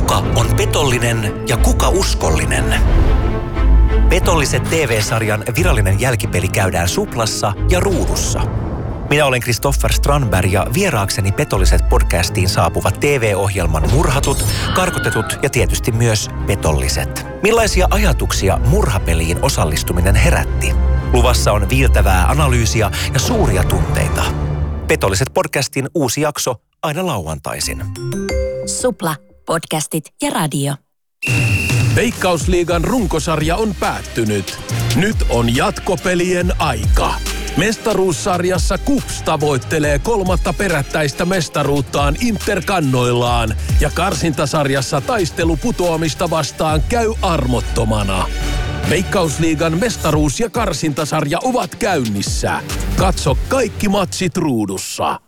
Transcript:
Kuka on petollinen ja kuka uskollinen? Petolliset TV-sarjan virallinen jälkipeli käydään Suplassa ja Ruudussa. Minä olen Christopher Strandberg ja vieraakseni Petolliset podcastiin saapuvat TV-ohjelman murhatut, karkotetut ja tietysti myös petolliset. Millaisia ajatuksia murhapeliin osallistuminen herätti? Luvassa on viiltävää analyysiä ja suuria tunteita. Petolliset podcastin uusi jakso aina lauantaisin. Supla, podcastit ja radio. Veikkausliigan runkosarja on päättynyt. Nyt on jatkopelien aika. Mestaruussarjassa KuPS tavoittelee 3. perättäistä mestaruuttaan Interkannoillaan ja karsintasarjassa taistelu putoamista vastaan käy armottomana. Veikkausliigan mestaruus- ja karsintasarja ovat käynnissä. Katso kaikki matsit Ruudussa.